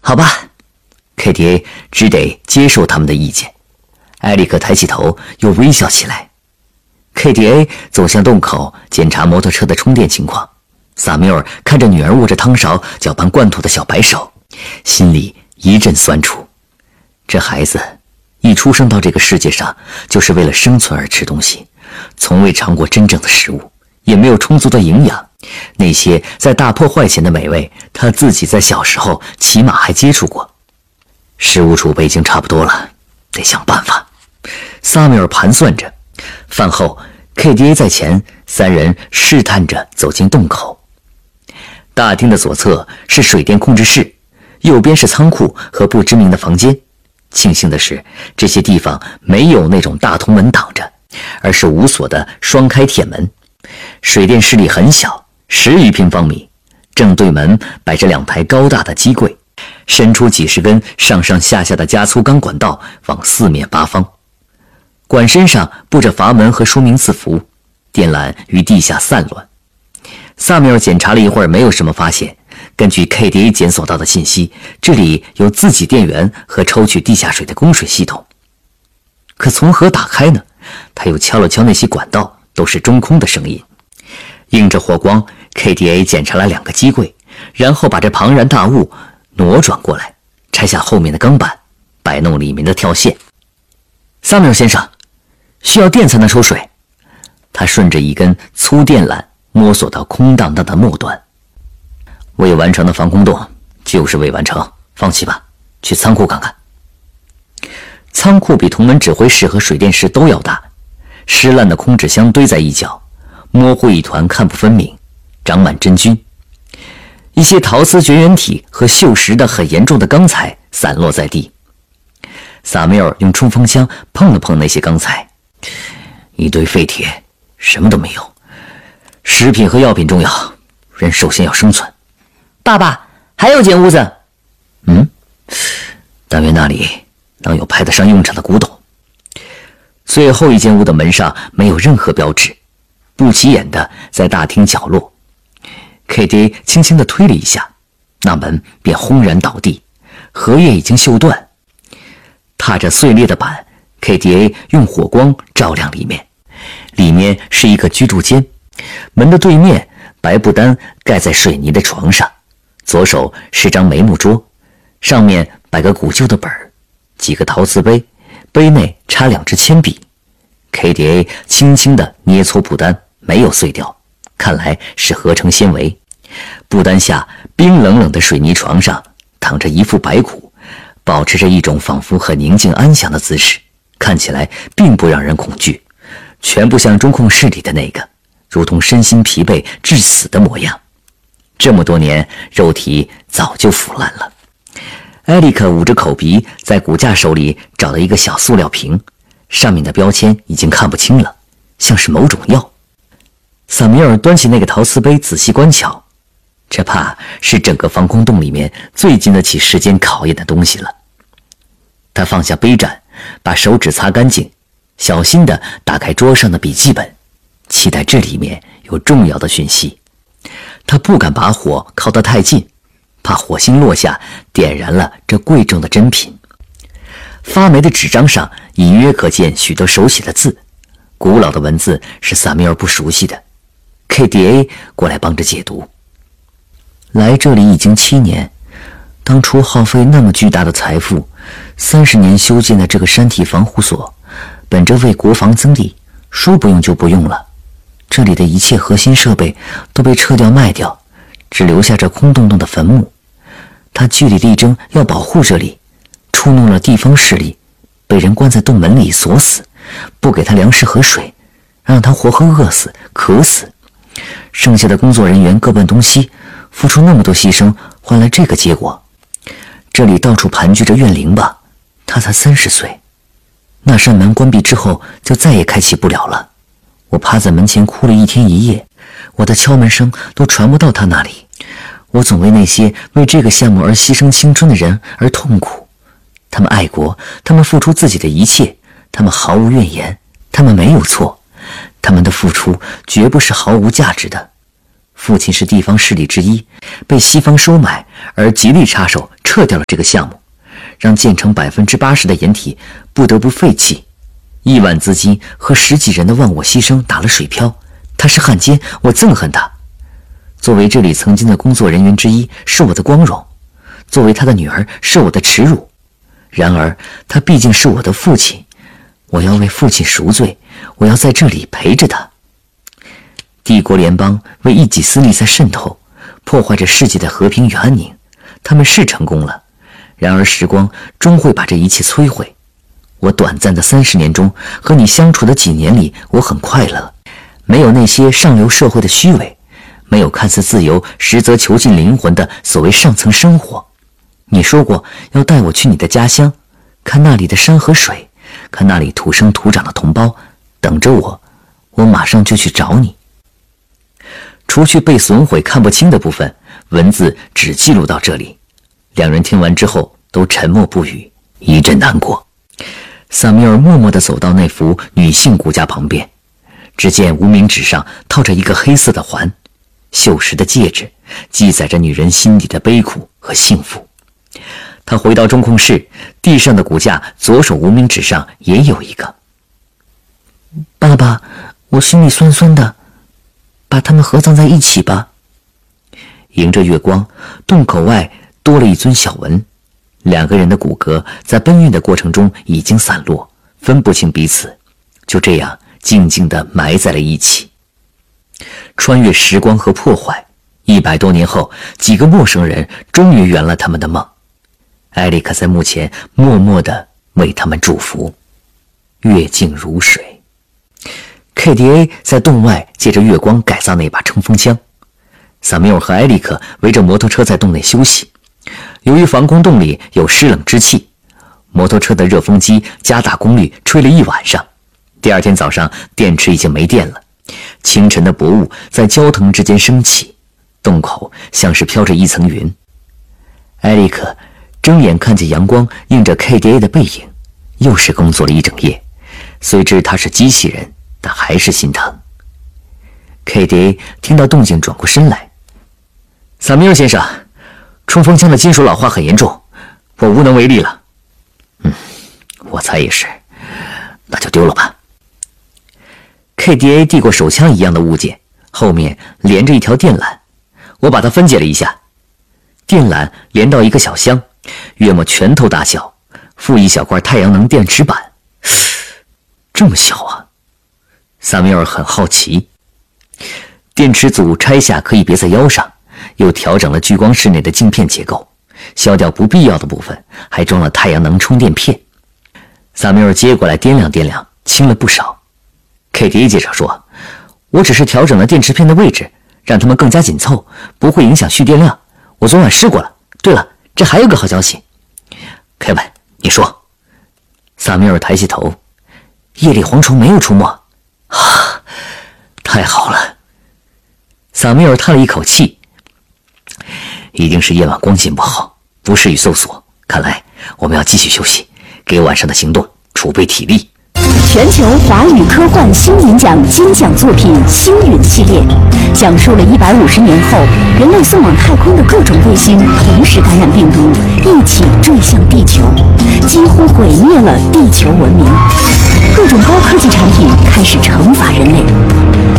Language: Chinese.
好吧 ，KTA 只得接受他们的意见。埃里克抬起头，又微笑起来。KTA 走向洞口，检查摩托车的充电情况。萨缪尔看着女儿握着汤勺搅拌罐头的小白手，心里一阵酸楚。这孩子一出生到这个世界上，就是为了生存而吃东西，从未尝过真正的食物，也没有充足的营养。那些在大破坏前的美味，他自己在小时候起码还接触过。食物储备已经差不多了，得想办法。萨缪尔盘算着。饭后 KTA 在前，三人试探着走进洞口。大厅的左侧是水电控制室，右边是仓库和不知名的房间。庆幸的是，这些地方没有那种大铜门挡着，而是无锁的双开铁门。水电室里很小，10余平方米，正对门摆着2台高大的机柜，伸出几十根上上下下的加粗钢管道往四面八方。管身上布着阀门和说明字符，电缆于地下散乱。萨缪尔检查了一会儿，没有什么发现。根据 KTA 检索到的信息，这里有自己电源和抽取地下水的供水系统。可从何打开呢？他又敲了敲那些管道，都是中空的声音。映着火光 ，KTA 检查了2个机柜，然后把这庞然大物挪转过来，拆下后面的钢板，摆弄里面的跳线。萨缪尔先生，需要电才能抽水。他顺着一根粗电缆摸索到空荡荡的末端。未完成的防空洞就是未完成，放弃吧，去仓库看看。仓库比铜门指挥室和水电室都要大，湿烂的空纸箱堆在一角，模糊一团，看不分明，长满真菌。一些陶瓷绝缘体和锈蚀的很严重的钢材散落在地。萨缪尔用冲锋枪碰了碰那些钢材，一堆废铁，什么都没有。食品和药品重要，人首先要生存。 爸爸，还有间屋子。 但愿那里能有派得上用场的古董。最后一间屋的门上没有任何标志，不起眼的在大厅角落。KTA 轻轻地推了一下，那门便轰然倒地，荷叶已经锈断。踏着碎裂的板 ，KTA 用火光照亮里面，里面是一个居住间。门的对面，白布单盖在水泥的床上，左手是张眉木桌，上面摆个古旧的本儿，几个陶瓷杯，杯内插2支铅笔。KTA 轻轻地捏搓布单，没有碎掉，看来是合成纤维。布单下冰冷冷的水泥床上躺着一副白骨，保持着一种仿佛很宁静安详的姿势，看起来并不让人恐惧，全不像中控室里的那个，如同身心疲惫致死的模样。这么多年，肉体早就腐烂了。埃里克捂着口鼻，在骨架手里找到一个小塑料瓶，上面的标签已经看不清了，像是某种药。萨米尔端起那个陶瓷杯仔细观瞧，这怕是整个防空洞里面最经得起时间考验的东西了。他放下杯盏，把手指擦干净，小心地打开桌上的笔记本，期待这里面有重要的讯息。他不敢把火靠得太近，怕火星落下点燃了这贵重的珍品。发霉的纸张上隐约可见许多手写的字，古老的文字是萨米尔不熟悉的。KTA 过来帮着解读。来这里已经7年，当初耗费那么巨大的财富，30年修建的这个山体防护所，本着为国防增力，说不用就不用了。这里的一切核心设备都被撤掉卖掉，只留下这空洞洞的坟墓。他据理力争要保护这里，触怒了地方势力，被人关在洞门里锁死，不给他粮食和水，让他活活饿死渴死。剩下的工作人员各奔东西，付出那么多牺牲，换来这个结果。这里到处盘踞着怨灵吧，他才30岁。那扇门关闭之后就再也开启不了了。我趴在门前哭了1天1夜，我的敲门声都传不到他那里。我总为那些为这个项目而牺牲青春的人而痛苦。他们爱国，他们付出自己的一切，他们毫无怨言，他们没有错，他们的付出绝不是毫无价值的。 父亲是地方势力之一，被西方收买，而极力插手撤掉了这个项目，让建成80%的掩体不得不废弃。亿万资金和10几人的忘我牺牲打了水漂。他是汉奸，我憎恨他。作为这里曾经的工作人员之一，是我的光荣；作为他的女儿，是我的耻辱。然而，他毕竟是我的父亲，我要为父亲赎罪，我要在这里陪着他。帝国联邦为一己私利在渗透，破坏着世界的和平与安宁。他们是成功了，然而时光终会把这一切摧毁。我短暂的30年中，和你相处的几年里，我很快乐，没有那些上流社会的虚伪，没有看似自由实则囚禁灵魂的所谓上层生活。你说过要带我去你的家乡，看那里的山和水，看那里土生土长的同胞，等着我，我马上就去找你。除去被损毁看不清的部分，文字只记录到这里。两人听完之后都沉默不语，一阵难过。萨米尔默默地走到那幅女性骨架旁边，只见无名指上套着一个黑色的环，锈蚀的戒指记载着女人心底的悲苦和幸福。他回到中控室，地上的骨架左手无名指上也有一个。爸爸，我心里酸酸的，把它们合葬在一起吧。迎着月光，洞口外多了一尊小纹。两个人的骨骼在搬运的过程中已经散落，分不清彼此，就这样静静地埋在了一起。穿越时光和破坏，100多年后，几个陌生人终于圆了他们的梦。艾利克在墓前默默地为他们祝福。月静如水。KDA 在洞外借着月光改造那把冲锋枪。萨缪尔和艾利克围着摩托车在洞内休息。由于防空洞里有湿冷之气，摩托车的热风机加大功率吹了一晚上。第二天早上，电池已经没电了。清晨的薄雾在焦藤之间升起，洞口像是飘着一层云。艾利克睁眼看见阳光映着 KDA 的背影，又是工作了一整夜。虽知他是机器人，但还是心疼。KDA 听到动静转过身来。萨米尔先生，冲锋枪的金属老化很严重，我无能为力了。我猜也是，那就丢了吧。KDA 递过手枪一样的物件，后面连着一条电缆，我把它分解了一下。电缆连到一个小箱，约莫拳头大小，附一小块太阳能电池板。这么小啊？萨米尔很好奇。电池组拆下可以别在腰上，又调整了聚光室内的镜片结构，消掉不必要的部分，还装了太阳能充电片。萨米尔接过来掂量掂量，轻了不少。KDA 介绍说，我只是调整了电池片的位置，让它们更加紧凑，不会影响蓄电量。我昨晚试过了。对了，这还有个好消息。凯文，你说。萨米尔抬起头，夜里蝗虫没有出没。啊，太好了。萨米尔叹了一口气，一定是夜晚光线不好，不适于搜索。看来我们要继续休息，给晚上的行动储备体力。 全球华语科幻星云奖金奖作品《星云》系列，讲述了150年后人类送往太空的各种卫星同时感染病毒，一起坠向地球，几乎毁灭了地球文明。各种高科技产品开始惩罚人类。